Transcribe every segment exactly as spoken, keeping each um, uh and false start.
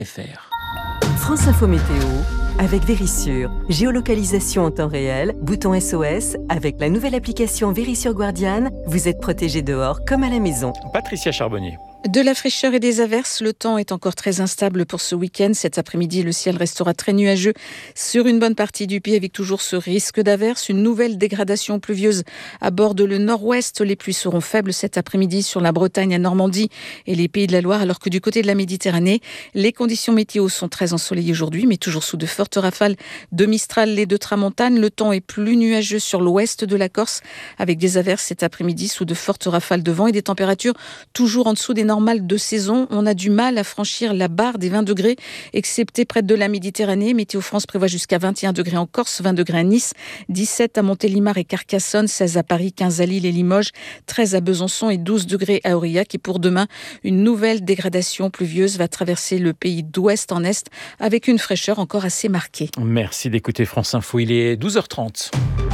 F R. France Info Météo avec Vérissure. Géolocalisation en temps réel, bouton S O S. Avec la nouvelle application Vérissure Guardian, vous êtes protégé dehors comme à la maison. Patricia Charbonnier. De la fraîcheur et des averses, le temps est encore très instable pour ce week-end. Cet après-midi, le ciel restera très nuageux sur une bonne partie du pays avec toujours ce risque d'averse. Une nouvelle dégradation pluvieuse aborde le nord-ouest. Les pluies seront faibles cet après-midi sur la Bretagne, la Normandie et les Pays de la Loire, alors que du côté de la Méditerranée, les conditions météo sont très ensoleillées aujourd'hui, mais toujours sous de fortes rafales de Mistral et de Tramontane. Le temps est plus nuageux sur l'ouest de la Corse avec des averses cet après-midi sous de fortes rafales de vent et des températures toujours en dessous des normal de saison. On a du mal à franchir la barre des vingt degrés, excepté près de la Méditerranée. Météo France prévoit jusqu'à vingt et un degrés en Corse, vingt degrés à Nice, dix-sept à Montélimar et Carcassonne, seize à Paris, quinze à Lille et Limoges, treize à Besançon et douze degrés à Aurillac. Et pour demain, une nouvelle dégradation pluvieuse va traverser le pays d'ouest en est avec une fraîcheur encore assez marquée. Merci d'écouter France Info. Il est douze heures trente.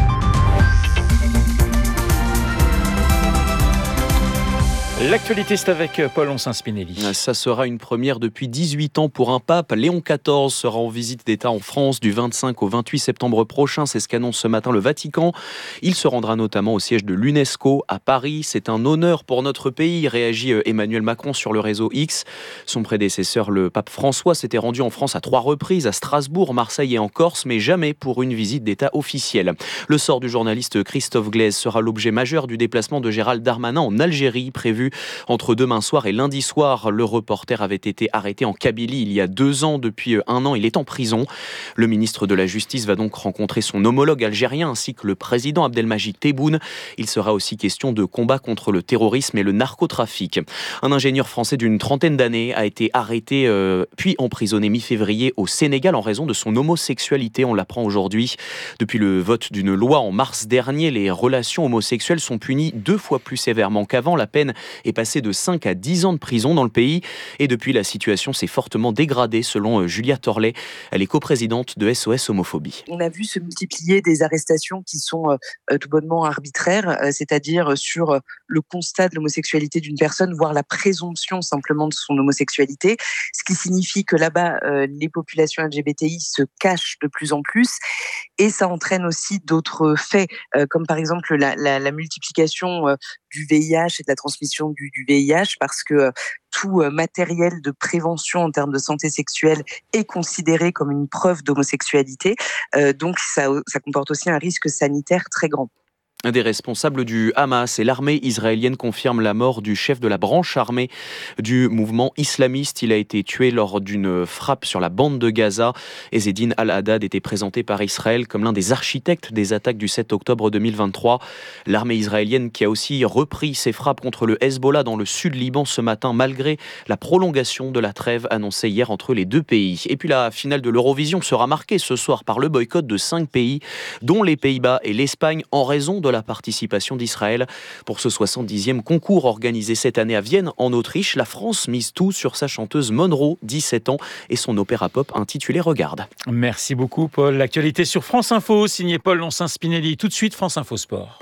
L'actualité, c'est avec Paul Onsin-Spinelli. Ça sera une première depuis dix-huit ans pour un pape. Léon quatorze sera en visite d'État en France du vingt-cinq au vingt-huit septembre prochain. C'est ce qu'annonce ce matin le Vatican. Il se rendra notamment au siège de l'UNESCO à Paris. C'est un honneur pour notre pays, réagit Emmanuel Macron sur le réseau X. Son prédécesseur, le pape François, s'était rendu en France à trois reprises, à Strasbourg, Marseille et en Corse, mais jamais pour une visite d'État officielle. Le sort du journaliste Christophe Glaise sera l'objet majeur du déplacement de Gérald Darmanin en Algérie, prévu entre demain soir et lundi soir. Le reporter avait été arrêté en Kabylie il y a deux ans. Depuis un an, il est en prison. Le ministre de la Justice va donc rencontrer son homologue algérien ainsi que le président Abdelmajid Tebboune. Il sera aussi question de combat contre le terrorisme et le narcotrafic. Un ingénieur français d'une trentaine d'années a été arrêté euh, puis emprisonné mi-février au Sénégal en raison de son homosexualité. On l'apprend aujourd'hui. Depuis le vote d'une loi en mars dernier, les relations homosexuelles sont punies deux fois plus sévèrement qu'avant. La peine est passée de cinq à dix ans de prison dans le pays. Et depuis, la situation s'est fortement dégradée selon Julia Torlet. Elle est coprésidente de S O S Homophobie. On a vu se multiplier des arrestations qui sont euh, tout bonnement arbitraires, euh, c'est-à-dire sur euh, le constat de l'homosexualité d'une personne, voire la présomption simplement de son homosexualité, ce qui signifie que là-bas, euh, les populations L G B T I se cachent de plus en plus. Et ça entraîne aussi d'autres faits, euh, comme par exemple la, la, la multiplication euh, du V I H et de la transmission du, du V I H, parce que euh, tout euh, matériel de prévention en termes de santé sexuelle est considéré comme une preuve d'homosexualité. Euh, donc ça, ça comporte aussi un risque sanitaire très grand. Un des responsables du Hamas et l'armée israélienne confirme la mort du chef de la branche armée du mouvement islamiste. Il a été tué lors d'une frappe sur la bande de Gaza. Ezzedine Al-Haddad était présenté par Israël comme l'un des architectes des attaques du sept octobre deux mille vingt-trois. L'armée israélienne qui a aussi repris ses frappes contre le Hezbollah dans le sud Liban ce matin, malgré la prolongation de la trêve annoncée hier entre les deux pays. Et puis la finale de l'Eurovision sera marquée ce soir par le boycott de cinq pays, dont les Pays-Bas et l'Espagne, en raison de la participation d'Israël. Pour ce soixante-dixième concours organisé cette année à Vienne, en Autriche, la France mise tout sur sa chanteuse Monroe, dix-sept ans, et son opéra pop intitulé Regarde. Merci beaucoup, Paul. L'actualité sur France Info, signé Paul Onsin-Spinelli. Tout de suite, France Info Sport.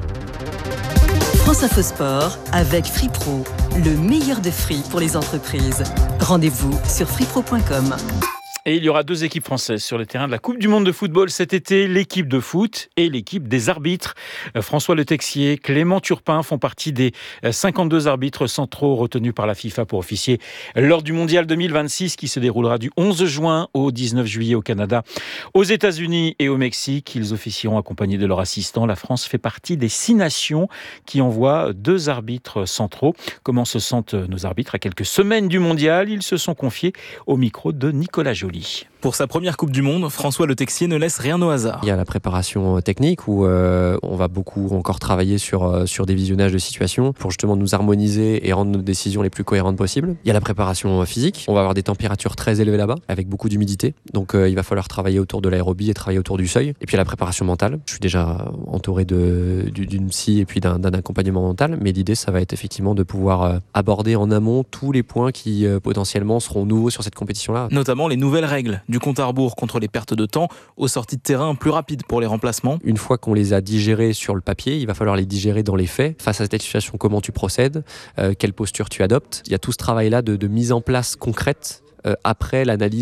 France Info Sport avec Free Pro, le meilleur de free pour les entreprises. Rendez-vous sur free pro point com. Et il y aura deux équipes françaises sur le terrain de la Coupe du Monde de football cet été, l'équipe de foot et l'équipe des arbitres. François Le Texier, Clément Turpin font partie des cinquante-deux arbitres centraux retenus par la FIFA pour officier lors du Mondial deux mille vingt-six qui se déroulera du onze juin au dix-neuf juillet au Canada, aux États-Unis et au Mexique. Ils officieront accompagnés de leurs assistants. La France fait partie des six nations qui envoient deux arbitres centraux. Comment se sentent nos arbitres à quelques semaines du Mondial? Ils se sont confiés au micro de Nicolas Joly. Pour sa première Coupe du Monde, François Le Texier ne laisse rien au hasard. Il y a la préparation technique où euh, on va beaucoup encore travailler sur, euh, sur des visionnages de situations pour justement nous harmoniser et rendre nos décisions les plus cohérentes possibles. Il y a la préparation physique. On va avoir des températures très élevées là-bas avec beaucoup d'humidité. Donc euh, il va falloir travailler autour de l'aérobie et travailler autour du seuil. Et puis il y a la préparation mentale. Je suis déjà entouré de, d'une psy et puis d'un, d'un accompagnement mental. Mais l'idée, ça va être effectivement de pouvoir euh, aborder en amont tous les points qui euh, potentiellement seront nouveaux sur cette compétition-là. Notamment les nouvelles règles du compte à rebours contre les pertes de temps aux sorties de terrain plus rapides pour les remplacements. Une fois qu'on les a digérés sur le papier, il va falloir les digérer dans les faits. Face à cette situation, comment tu procèdes, euh, quelle posture tu adoptes. Il y a tout ce travail-là de, de mise en place concrète euh, après l'analyse